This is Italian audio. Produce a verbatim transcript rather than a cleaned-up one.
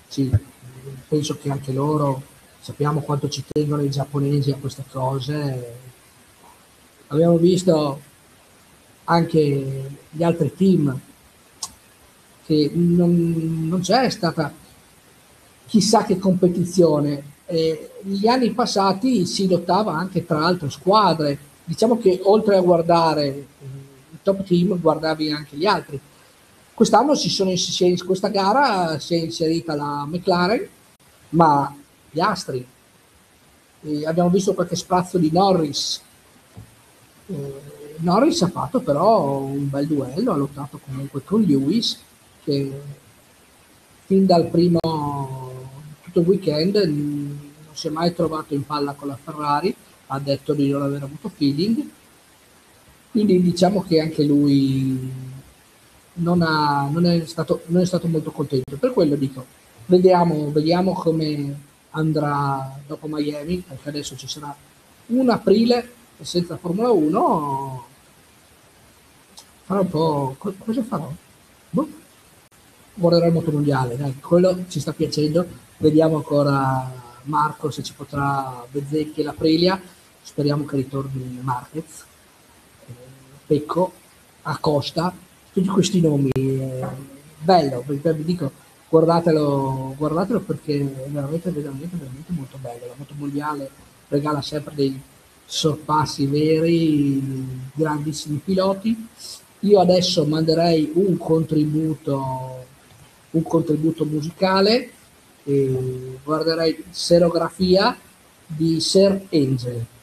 sì, penso che anche loro, sappiamo quanto ci tengono i giapponesi a queste cose. Abbiamo visto anche gli altri team che non, non c'è stata chissà che competizione. Eh, negli anni passati si lottava anche tra altre squadre. Diciamo che oltre a guardare eh, il top team, guardavi anche gli altri. Quest'anno si sono in questa gara si è inserita la McLaren, ma gli astri. Eh, abbiamo visto qualche sprazzo di Norris. Eh, Norris ha fatto però un bel duello, ha lottato comunque con Lewis, che fin dal primo, tutto il weekend, non si è mai trovato in palla con la Ferrari, ha detto di non aver avuto feeling, quindi diciamo che anche lui non, ha, non, è, stato, non è stato molto contento. Per quello dico, vediamo, vediamo come andrà dopo Miami, perché adesso ci sarà un aprile senza Formula uno, farò un po'... cosa farò? Boh, guarderò il motomondiale, dai, quello ci sta piacendo, vediamo ancora Marco se ci potrà, Bezzecchi e l'Aprilia, speriamo che ritorni Marquez, eh, Pecco, Acosta, tutti questi nomi, eh, bello, perché vi dico, guardatelo, guardatelo perché è veramente, veramente, veramente molto bello, la motomondiale regala sempre dei sorpassi veri, grandissimi piloti. Io adesso manderei un contributo, un contributo musicale e guarderei Serografia di Sir Angel.